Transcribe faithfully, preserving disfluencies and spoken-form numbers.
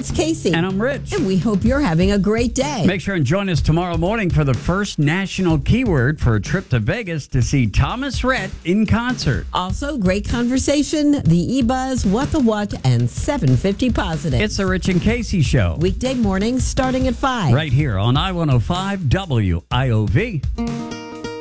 It's Casey. And I'm Rich. And we hope you're having a great day. Make sure and join us tomorrow morning for the first national keyword for a trip to Vegas to see Thomas Rhett in concert. Also, great conversation, the E-Buzz, What the What, and seven fifty Positive. It's the Rich and Casey Show. Weekday mornings starting at five. Right here on I one oh five W I O V.